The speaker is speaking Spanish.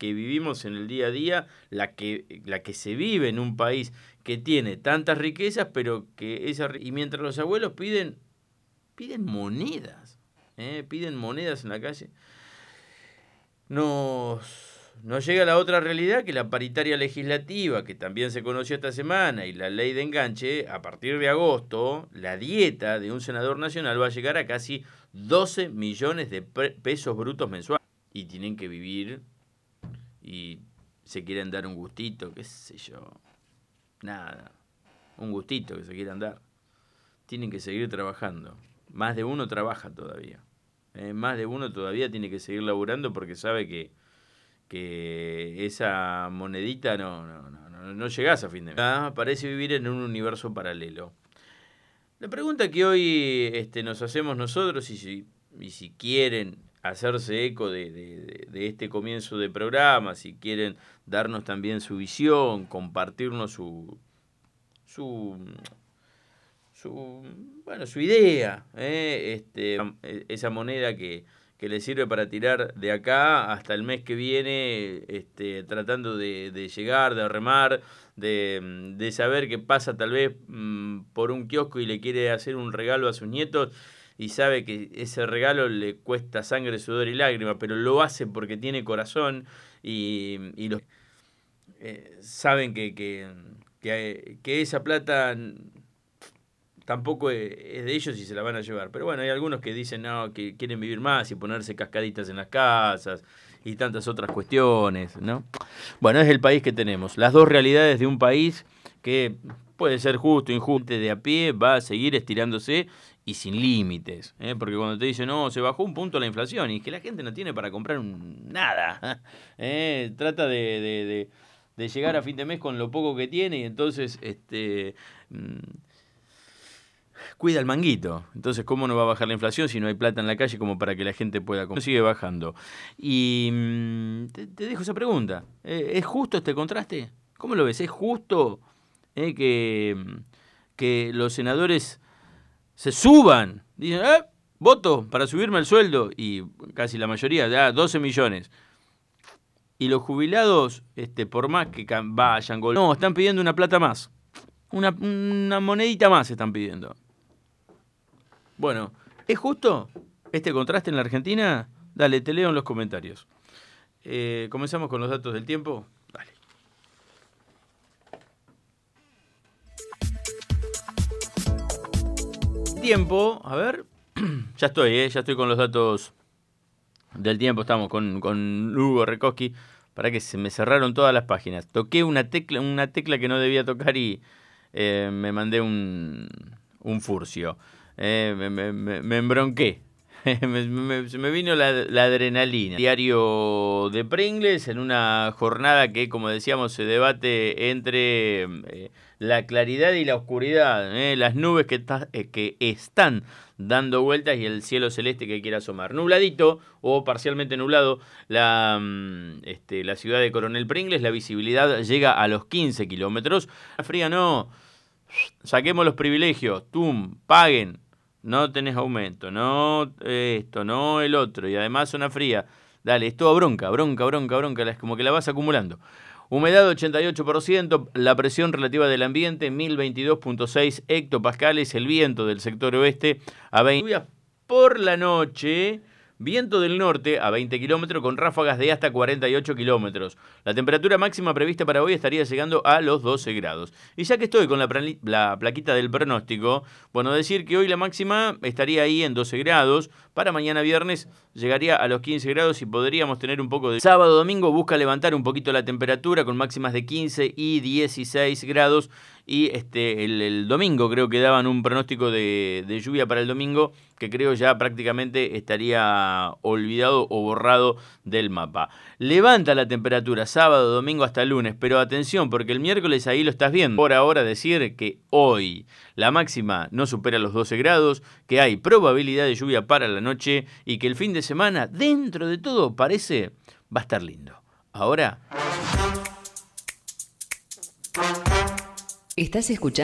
que vivimos en el día a día, la que se vive en un país que tiene tantas riquezas, pero que y mientras los abuelos piden monedas, piden monedas en la calle, nos llega la otra realidad, que la paritaria legislativa, que también se conoció esta semana, y la ley de enganche, a partir de agosto, la dieta de un senador nacional va a llegar a casi 12 millones de pesos brutos mensuales. Y tienen que vivir y se quieren dar un gustito, qué sé yo, nada, un gustito que se quieran dar. Tienen que seguir trabajando. Más de uno trabaja todavía. Más de uno todavía tiene que seguir laburando porque sabe que esa monedita no llegás a fin de mes. Parece vivir en un universo paralelo. La pregunta que hoy nos hacemos nosotros, y si quieren hacerse eco de este comienzo de programa, si quieren darnos también su visión, compartirnos su idea, esa moneda que le sirve para tirar de acá hasta el mes que viene, tratando de llegar, de remar, de saber que pasa tal vez por un kiosco y le quiere hacer un regalo a sus nietos y sabe que ese regalo le cuesta sangre, sudor y lágrimas, pero lo hace porque tiene corazón y los saben que esa plata tampoco es de ellos y se la van a llevar. Pero bueno, hay algunos que dicen no, que quieren vivir más y ponerse cascaditas en las casas y tantas otras cuestiones, ¿no? Bueno, es el país que tenemos. Las dos realidades de un país que puede ser justo, injusto, de a pie, va a seguir estirándose y sin límites. Porque cuando te dicen, no, se bajó un punto la inflación, y es que la gente no tiene para comprar nada. Trata de llegar a fin de mes con lo poco que tiene y entonces cuida el manguito. Entonces, ¿cómo no va a bajar la inflación si no hay plata en la calle como para que la gente pueda comprar? Sigue bajando. Y te dejo esa pregunta. ¿Es justo este contraste? ¿Cómo lo ves? ¿Es justo que los senadores se suban? Dicen, voto para subirme el sueldo. Y casi la mayoría, ya 12 millones. Y los jubilados, por más que vayan, no, están pidiendo una plata más. Una monedita más están pidiendo. Bueno, ¿es justo este contraste en la Argentina? Dale, te leo en los comentarios. Comenzamos con los datos del tiempo. Dale. Tiempo, a ver. Ya estoy con los datos del tiempo. Estamos con Hugo Rekoski. Para que se me cerraron todas las páginas. Toqué una tecla que no debía tocar y me mandé un furcio. Me embronqué. Se me vino la adrenalina. Diario de Pringles en una jornada que, como decíamos, se debate entre la claridad y la oscuridad. Las nubes que están dando vueltas y el cielo celeste que quiere asomar. Nubladito o parcialmente nublado la ciudad de Coronel Pringles. La visibilidad llega a los 15 kilómetros. La fría no. Saquemos los privilegios. Paguen. No tenés aumento. No esto, no el otro. Y además zona fría. Dale, es todo bronca. Es como que la vas acumulando. Humedad 88%, la presión relativa del ambiente 1022.6 hectopascales, el viento del sector oeste a 20. Lluvias por la noche, viento del norte a 20 kilómetros con ráfagas de hasta 48 kilómetros. La temperatura máxima prevista para hoy estaría llegando a los 12 grados. Y ya que estoy con la plaquita del pronóstico, bueno, decir que hoy la máxima estaría ahí en 12 grados. Para mañana viernes llegaría a los 15 grados y podríamos tener un poco de... Sábado, domingo busca levantar un poquito la temperatura con máximas de 15 y 16 grados. Y el domingo creo que daban un pronóstico de lluvia para el domingo que creo ya prácticamente estaría olvidado o borrado del mapa. Levanta la temperatura sábado, domingo hasta el lunes, pero atención porque el miércoles ahí lo estás viendo. Por ahora decir que hoy la máxima no supera los 12 grados, que hay probabilidad de lluvia para la noche y que el fin de semana, dentro de todo, parece va a estar lindo. Ahora... Estás escuchando